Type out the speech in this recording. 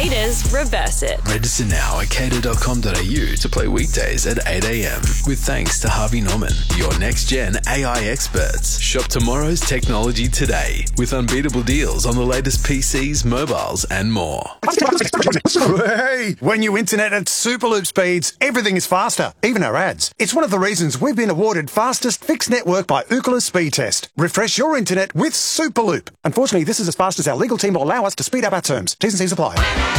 Cater's Reverse It. Register now at cater.com.au to play weekdays at 8 a.m. with thanks to Harvey Norman, your next-gen AI experts. Shop tomorrow's technology today with unbeatable deals on the latest PCs, mobiles and more. Hey, when you internet at Superloop speeds, everything is faster, even our ads. It's one of the reasons we've been awarded fastest fixed network by Ookla Speed Test. Refresh your internet with Superloop. Unfortunately, this is as fast as our legal team will allow us to speed up our terms. T's and C's apply.